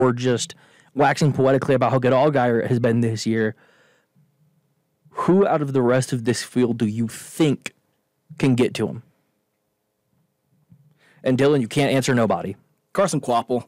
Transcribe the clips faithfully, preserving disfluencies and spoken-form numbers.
or just waxing poetically about how good Allgaier has been this year, who out of the rest of this field do you think can get to him? And Dylan, you can't answer nobody. Carson Kvapil.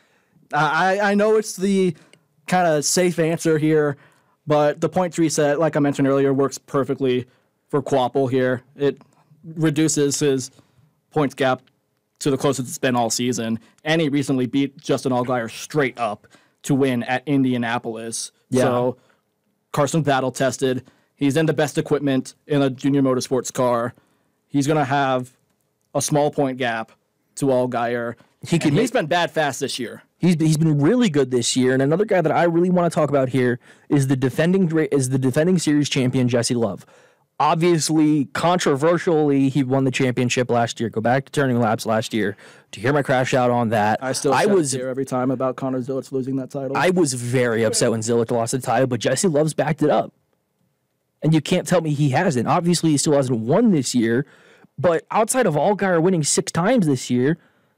I, I know it's the kind of safe answer here, but the points reset, like I mentioned earlier, works perfectly for Kvapil here. It reduces his points gap to the closest it's been all season, and he recently beat Justin Allgaier straight up to win at Indianapolis. Yeah. So Carson's battle tested. He's in the best equipment in a junior motorsports car. He's going to have a small point gap to Allgaier. He can and make- he's been bad fast this year. He's he's been really good this year, and another guy that I really want to talk about here is the defending is the defending series champion Jesse Love. Obviously, controversially, he won the championship last year. Go back to turning laps last year to hear my crash out on that. I still I was here every time about Connor Zillich losing that title. I was very upset when Zillich lost the title, but Jesse Love's backed it up, and you can't tell me he hasn't. Obviously, he still hasn't won this year, but outside of Allgaier winning six times this year,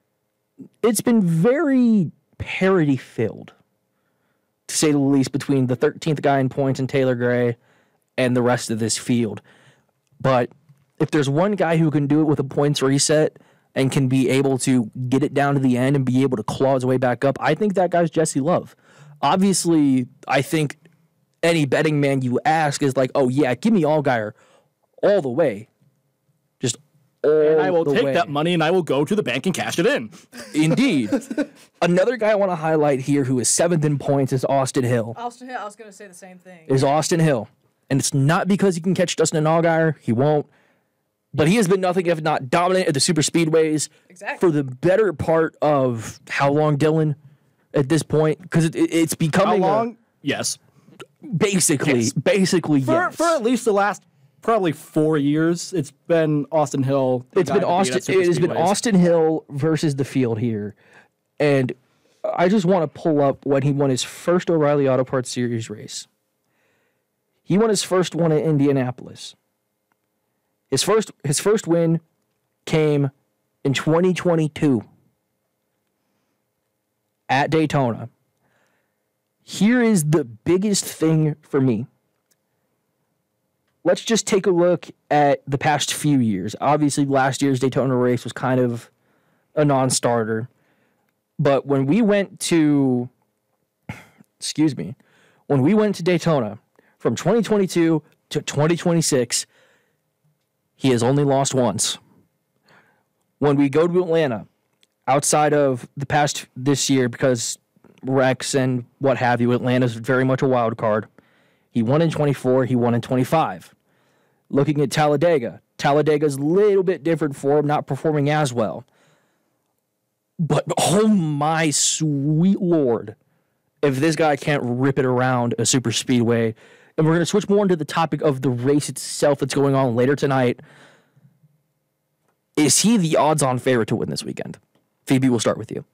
it's been very parity-filled, to say the least, between the thirteenth guy in points and Taylor Gray and the rest of this field. But if there's one guy who can do it with a points reset and can be able to get it down to the end and be able to claw his way back up, I think that guy's Jesse Love. Obviously, I think any betting man you ask is like, oh, yeah, give me Allgaier all the way. Just all and I will the take way. that money and I will go to the bank and cash it in. Indeed. Another guy I want to highlight here who is seventh in points is Austin Hill. Austin Hill, I was going to say the same thing. Is Austin Hill. And it's not because he can catch Dustin Allgaier. He won't. But he has been nothing if not dominant at the super speedways Exactly. for the better part of how long, Dylan, at this point? Because it, it, it's How becoming a- long? Yes. basically, Yes. basically, For, yes. for at least the last probably four years, it's been Austin Hill. the It's guy been to beat Austin. at super It has been speedways. Austin Hill versus the field here, and I just want to pull up when he won his first O'Reilly Auto Parts Series race. He won his first one at Indianapolis. His first his first win came in twenty twenty-two at Daytona. Here is the biggest thing for me. Let's just take a look at the past few years. Obviously, last year's Daytona race was kind of a non-starter. But when we went to, excuse me, when we went to Daytona from twenty twenty-two to twenty twenty-six, he has only lost once. When we go to Atlanta, outside of the past this year, because Rex and what have you, Atlanta's very much a wild card. He won in twenty-four, he won in twenty-five. Looking at Talladega, Talladega's a little bit different for him, not performing as well. But, oh my sweet Lord, if this guy can't rip it around a super speedway. And we're going to switch more into the topic of the race itself that's going on later tonight. Is he the odds-on favorite to win this weekend? Phoebe, we'll start with you.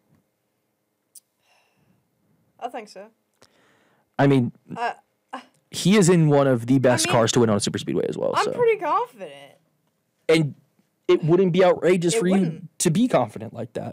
I think so. I mean, Uh, he is in one of the best mean, cars to win on a super speedway as well. I'm so. pretty confident. And it wouldn't be outrageous It for you wouldn't. to be confident like that.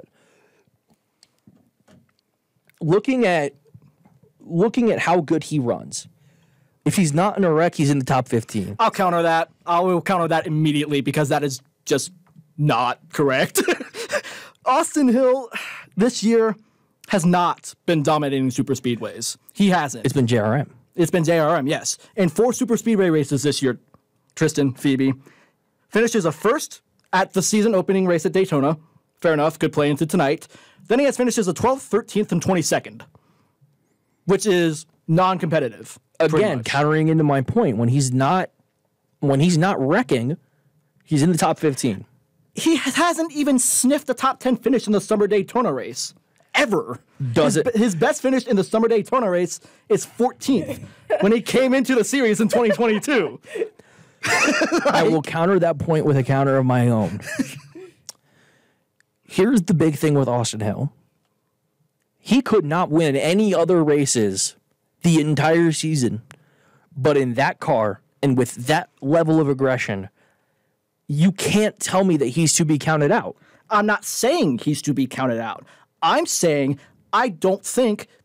Looking at looking at how good he runs, if he's not in a wreck, he's in the top fifteen. I'll counter that. I will counter that immediately because that is just not correct. Austin Hill this year has not been dominating super speedways. He hasn't. It's been J R M. It's been J R M, yes. In four super speedway races this year, Tristan, Phoebe, finishes a first at the season opening race at Daytona. Fair enough, could play into tonight. Then he has finishes a twelfth, thirteenth, and twenty-second, which is non-competitive. pretty Again, much. countering into my point, when he's not when he's not wrecking, he's in the top fifteen. He hasn't even sniffed the top ten finish in the Summer Daytona race. Ever. Does his, it- His best finish in the Summer Daytona race is fourteenth when he came into the series in twenty twenty-two. I will counter that point with a counter of my own. Here's the big thing with Austin Hill. He could not win any other races the entire season, but in that car and with that level of aggression, you can't tell me that he's to be counted out. I'm not saying he's to be counted out. I'm saying I don't think